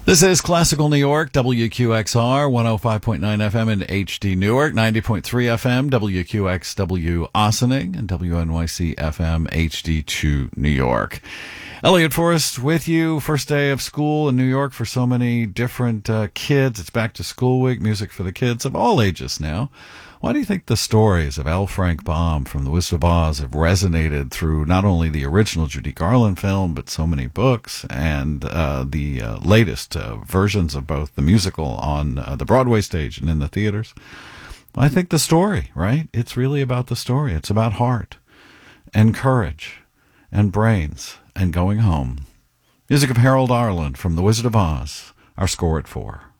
This is Classical New York, WQXR, 105.9 FM in HD Newark, 90.3 FM, WQXW Ossining, and WNYC FM HD2 New York. Elliot Forrest with you. First day of school in New York for so many different kids. It's back to school week, music for the kids of all ages now. Why do you think the stories of L. Frank Baum from The Wizard of Oz have resonated through not only the original Judy Garland film, but so many books and the latest versions of both the musical on the Broadway stage and in the theaters? I think the story, right? It's really about the story. It's about heart and courage and brains and going home. Music of Harold Arlen from The Wizard of Oz, our score at 4.